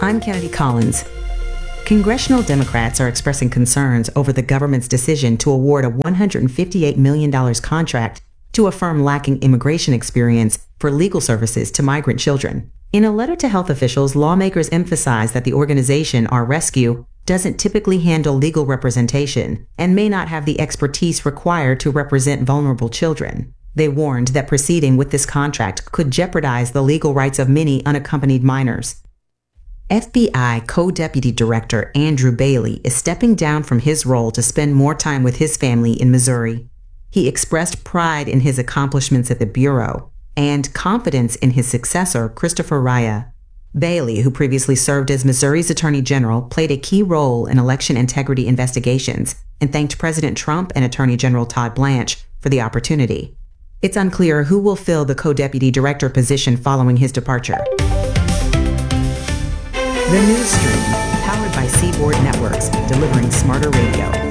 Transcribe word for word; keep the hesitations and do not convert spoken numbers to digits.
I'm Kennedy Collins. Congressional Democrats are expressing concerns over the government's decision to award a one hundred fifty-eight million dollars contract to a firm lacking immigration experience for legal services to migrant children. In a letter to health officials, lawmakers emphasize that the organization, Our Rescue, doesn't typically handle legal representation and may not have the expertise required to represent vulnerable children. They warned that proceeding with this contract could jeopardize the legal rights of many unaccompanied minors. F B I Co-Deputy Director Andrew Bailey is stepping down from his role to spend more time with his family in Missouri. He expressed pride in his accomplishments at the Bureau and confidence in his successor, Christopher Wray. Bailey, who previously served as Missouri's Attorney General, played a key role in election integrity investigations and thanked President Trump and Attorney General Todd Blanche for the opportunity. It's unclear who will fill the co-deputy director position following his departure. The News Stream, powered by Seaboard Networks, delivering smarter radio.